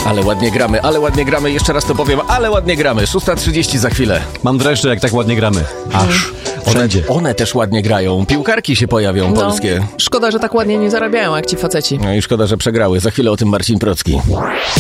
Ale ładnie gramy, jeszcze raz to powiem, ale ładnie gramy. 6:30 za chwilę. Mam dreszcze, jak tak ładnie gramy. Aż wszędzie. One też ładnie grają. Piłkarki się pojawią, polskie. Szkoda, że tak ładnie nie zarabiają jak ci faceci. No i szkoda, że przegrały. Za chwilę o tym Marcin Procki.